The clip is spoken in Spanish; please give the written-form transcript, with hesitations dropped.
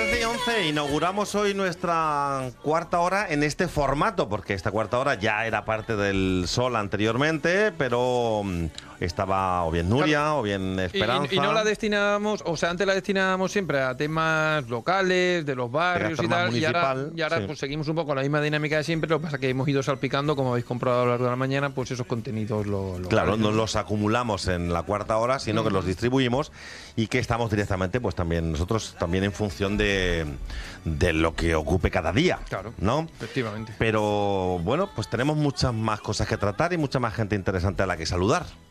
13:11, inauguramos hoy nuestra cuarta hora en este formato, porque esta cuarta hora ya era parte del Sol anteriormente, pero estaba o bien Nuria, claro, o bien Esperanza. Y no la destinamos, o sea, antes la destinábamos siempre a temas locales, de los barrios y tal, y ahora sí, pues seguimos un poco la misma dinámica de siempre, lo que pasa es que hemos ido salpicando, como habéis comprobado a lo largo de la mañana, pues esos contenidos claro, no los acumulamos en la cuarta hora, sino que los distribuimos y que estamos directamente, pues también nosotros también en función de lo que ocupe cada día, claro, ¿no? Efectivamente. Pero bueno, pues tenemos muchas más cosas que tratar y mucha más gente interesante a la que saludar.